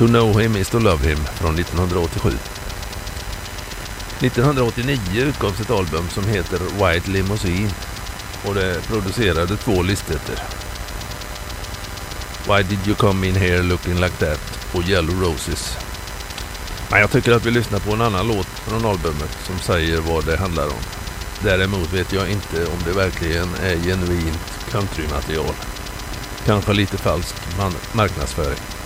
To Know Him Is To Love Him från 1987. 1989 utgavs ett album som heter White Limousine och det producerade 2 listor. Why Did You Come In Here Looking Like That och Yellow Roses. Men jag tycker att vi lyssnar på en annan låt från albumet som säger vad det handlar om. Däremot vet jag inte om det verkligen är genuint countrymaterial. Kanske lite falsk marknadsföring.